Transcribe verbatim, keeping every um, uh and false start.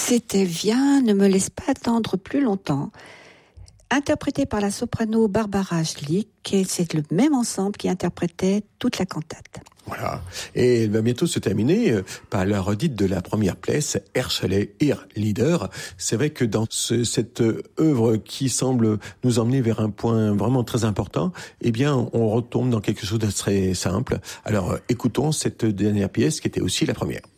C'était Viens, ne me laisse pas attendre plus longtemps, interprété par la soprano Barbara Schlick, et c'est le même ensemble qui interprétait toute la cantate. Voilà. Et elle va bientôt se terminer par la redite de la première pièce, Herschel, Ir Leader. C'est vrai que dans ce, cette œuvre qui semble nous emmener vers un point vraiment très important, eh bien, on retombe dans quelque chose de très simple. Alors, écoutons cette dernière pièce qui était aussi la première.